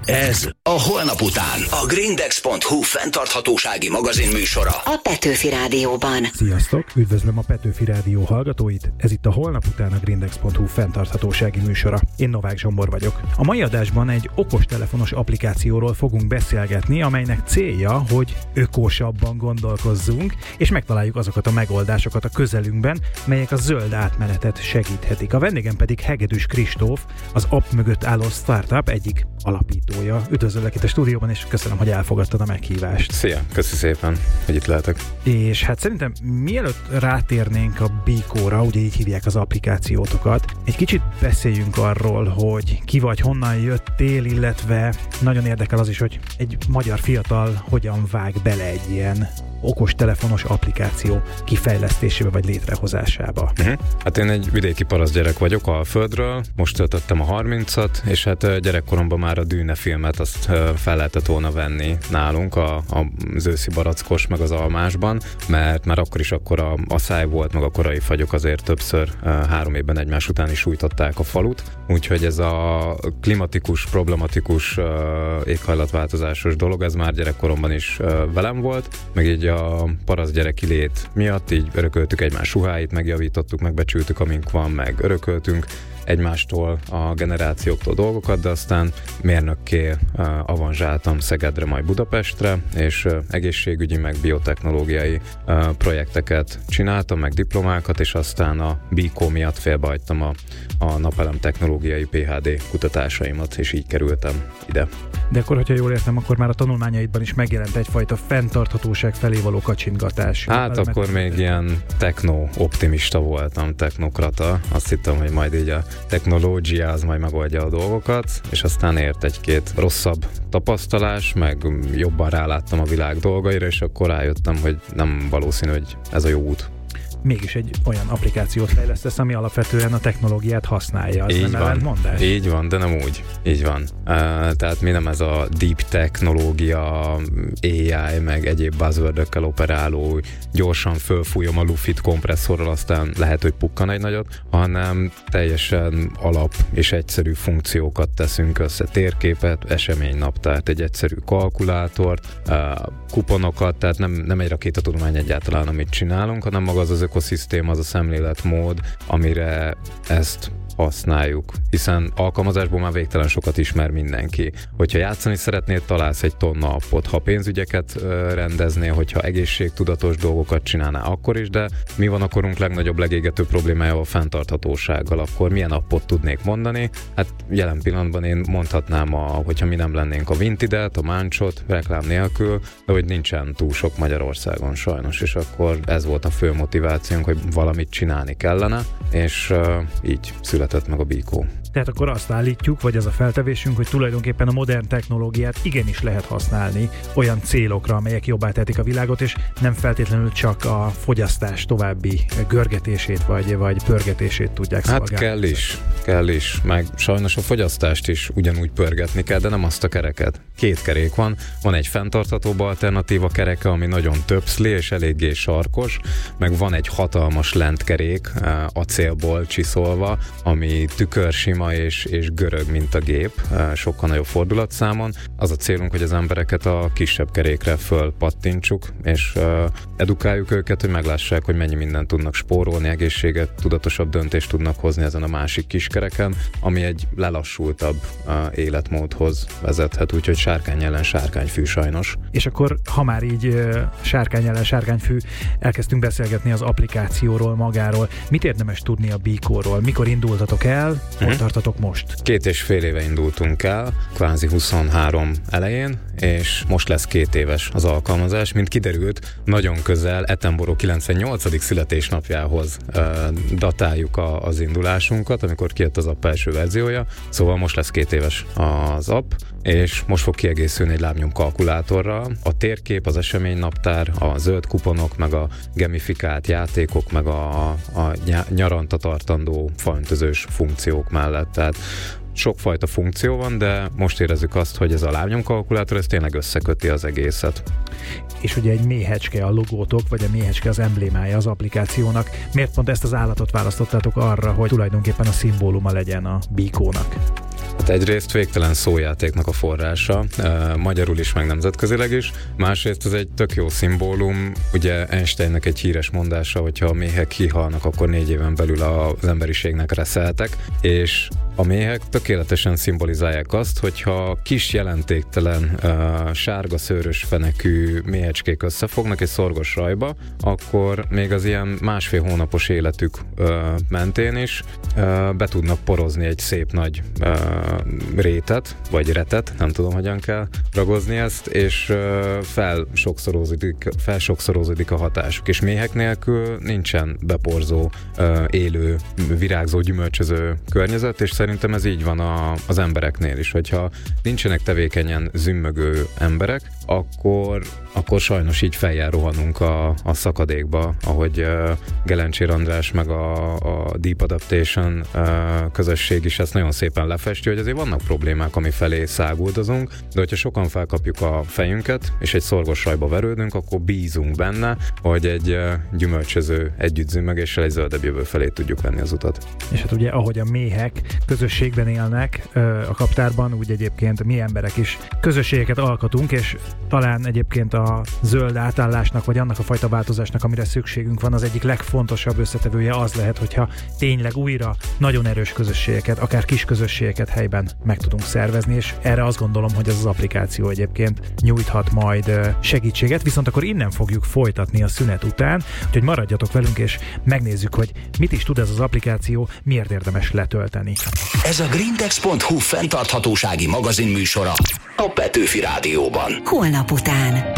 Ez a Holnap után. A Grindex.hu fenntarthatósági magazin műsora. A Petőfi Rádióban. Sziasztok! Üdvözlöm a Petőfi Rádió hallgatóit. Ez itt a Holnap után a Grindex.hu fenntarthatósági műsora. Én Novák Zsombor vagyok. A mai adásban egy okostelefonos applikációról fogunk beszélgetni, amelynek célja, hogy ökosabban gondolkozzunk, és megtaláljuk azokat a megoldásokat a közelünkben, melyek a zöld átmenetet segíthetik. A vendégem pedig Hegedűs Kristóf, az app mögött álló startup egyik alapítója. Üdvözöllek itt a stúdióban, és köszönöm, hogy elfogadtad a meghívást. Szia, köszi szépen, hogy itt lehetek. És hát szerintem mielőtt rátérnénk a Bíkóra, ugye így hívják az applikációtokat, egy kicsit beszéljünk arról, hogy ki vagy, honnan jöttél, illetve nagyon érdekel az is, hogy egy magyar fiatal hogyan vág bele egy ilyen okostelefonos applikáció kifejlesztésébe vagy létrehozásába. Hát én egy vidéki parasztgyerek vagyok Alföldről, most töltöttem a 30-at, és hát gyerekkoromban már a Dűne filmet azt fel lehetett volna venni nálunk az őszi barackos meg az almásban, mert már akkor is akkor a száj volt, meg a korai fagyok azért többször 3 évben egymás után is sújtották a falut, úgyhogy ez a klimatikus, problematikus éghajlatváltozásos dolog, ez már gyerekkoromban is velem volt, meg így a parasztgyereki lét miatt így örököltük egymás ruháit, megjavítottuk, megbecsültük, amink van, meg örököltünk egymástól, a generációktól dolgokat, de aztán mérnökké avanzsáltam Szegedre, majd Budapestre, és egészségügyi, meg biotechnológiai projekteket csináltam, meg diplomákat, és aztán a Bíkó miatt félbehagytam a napelem technológiai PhD kutatásaimat, és így kerültem ide. De akkor, hogyha jól értem, akkor már a tanulmányaidban is megjelent egyfajta fenntarthatóság felé való kacsingatás. Hát akkor még ilyen techno-optimista voltam, technokrata. Azt hittem, hogy majd így a technológia az majd megoldja a dolgokat, és aztán ért egy-két rosszabb tapasztalás, meg jobban ráláttam a világ dolgaira, és akkor rájöttem, hogy nem valószínű, hogy ez a jó út. Mégis egy olyan applikációt fejlesztesz, ami alapvetően a technológiát használja. Az így nem van, így van, de nem úgy. Így van. Tehát mi nem ez a deep technológia, AI, meg egyéb buzzwordökkel operáló, gyorsan fölfújom a lufit kompresszorral, aztán lehet, hogy pukkan egy nagyot, hanem teljesen alap és egyszerű funkciókat teszünk össze. Térképet, eseménynaptárt, egy egyszerű kalkulátort, kuponokat, tehát nem egy rakétatudomány egyáltalán, amit csinálunk, hanem maga az ökoszisztéma, az a szemléletmód, amire ezt használjuk, hiszen alkalmazásból már végtelen sokat ismer mindenki. Hogyha játszani szeretnél, találsz egy tonna appot, ha pénzügyeket rendeznél, hogyha egészségtudatos dolgokat csinálnál, akkor is, de mi van a korunk legnagyobb, legégető problémája a fenntarthatósággal, akkor milyen appot tudnék mondani? Hát jelen pillanatban én mondhatnám, hogyha mi nem lennénk a Vintidet, a Máncsot, reklám nélkül, de hogy nincsen túl sok Magyarországon sajnos, és akkor ez volt a fő motivációnk, hogy valamit csinálni kellene, és így született meg a Bíkó. Tehát akkor azt állítjuk, vagy az a feltevésünk, hogy tulajdonképpen a modern technológiát igenis lehet használni olyan célokra, amelyek jobbá tehetik a világot, és nem feltétlenül csak a fogyasztás további görgetését, vagy pörgetését tudják szolgálni. Hát kell is, meg sajnos a fogyasztást is ugyanúgy pörgetni kell, de nem azt a kereket. 2 kerék van egy fenntarthatóbb alternatíva kereke, ami nagyon többszli és eléggé sarkos, meg van egy hatalmas lentkerék, acélból csiszolva, ami tükörsima és görög, mint a gép, sokkal nagyobb fordulatszámon. Az a célunk, hogy az embereket a kisebb kerékre fölpattintsuk, és edukáljuk őket, hogy meglássák, hogy mennyi mindent tudnak spórolni, egészséget, tudatosabb döntést tudnak hozni ezen a másik kiskereken, ami egy lelassultabb életmódhoz vezethet, úgyhogy sárkány ellen sárkányfű sajnos. És akkor, ha már így sárkány ellen sárkányfű, elkezdtünk beszélgetni az applikációról magáról. Mit érdemes tudni a Bíkóról? Mikor indultatok el? Hol tartatok most? 2,5 éve indultunk el, kvázi 23 elején, és most lesz 2 éves az alkalmazás. Mint kiderült, nagyon közel Attenborough 98. születésnapjához datáljuk az indulásunkat, amikor kijött az app első verziója, szóval most lesz 2 éves az app, és most fog kiegészülni egy lábnyomkalkulátorral. A térkép, az eseménynaptár, a zöld kuponok, meg a gamifikált játékok, meg a nyaranta tartandó faöntözős funkciók mellett. Tehát sokfajta funkció van, de most érezzük azt, hogy ez a lábnyomkalkulátor, ez tényleg összeköti az egészet. És ugye egy méhecske a logótok, vagy a méhecske az emblémája az applikációnak. Miért pont ezt az állatot választottátok arra, hogy tulajdonképpen a szimbóluma legyen a Bíkónak? Hát egyrészt végtelen szójátéknak a forrása, magyarul is, meg nemzetközileg is. Másrészt ez egy tök jó szimbólum. Ugye Einsteinnek egy híres mondása, hogyha a méhek kihalnak, akkor 4 éven belül az emberiségnek reszeltek, és a méhek tökéletesen szimbolizálják azt, hogyha kis jelentéktelen sárga szőrös fenekű méhecskék összefognak egy szorgos rajba, akkor még az ilyen 1,5 hónapos életük mentén is be tudnak porozni egy szép nagy rétet, vagy retet, nem tudom, hogyan kell ragozni ezt, és felsokszorozódik a hatásuk. És méhek nélkül nincsen beporzó, élő, virágzó, gyümölcsöző környezet, és szerintem ez így van az embereknél is, hogyha nincsenek tevékenyen zümmögő emberek, akkor sajnos így feljel rohanunk a szakadékba, ahogy Gelencsér András meg a Deep Adaptation közösség is ezt nagyon szépen lefesti, hogy azért vannak problémák, ami felé száguldozunk, de hogyha sokan felkapjuk a fejünket, és egy szorgos rajba verődünk, akkor bízunk benne, hogy egy gyümölcsöző együttzümmögéssel egy zöldebb jövő felé tudjuk venni az utat. És hát ugye, ahogy a méhek közösségben élnek a kaptárban, úgy egyébként mi emberek is közösségeket alkotunk, és talán egyébként a zöld átállásnak, vagy annak a fajta változásnak, amire szükségünk van, az egyik legfontosabb összetevője az lehet, hogyha tényleg újra nagyon erős közösségeket, akár kis közösségeket helyben meg tudunk szervezni, és erre azt gondolom, hogy ez az applikáció egyébként nyújthat majd segítséget, viszont akkor innen fogjuk folytatni a szünet után, úgyhogy maradjatok velünk, és megnézzük, hogy mit is tud ez az applikáció, miért érdemes letölteni. Ez a grindex.hu fenntarthatósági magazinműsora a Petőfi Rádióban. Holnap után.